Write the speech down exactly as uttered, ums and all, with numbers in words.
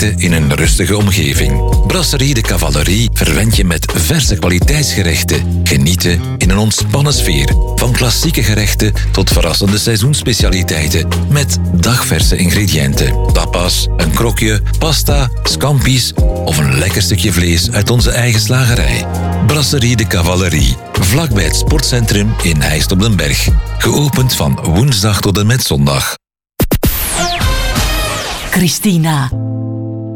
gerechten in een rustige omgeving. Brasserie de Cavalerie verwent je met verse kwaliteitsgerechten. Genieten in een ontspannen sfeer. Van klassieke gerechten tot verrassende seizoensspecialiteiten met dagverse ingrediënten. Tapas, een krokje, pasta, scampi's of een lekker stukje vlees uit onze eigen slagerij. Brasserie de Cavalerie, vlakbij het sportcentrum in Heist op den Berg. Geopend van woensdag tot en met zondag. Christina,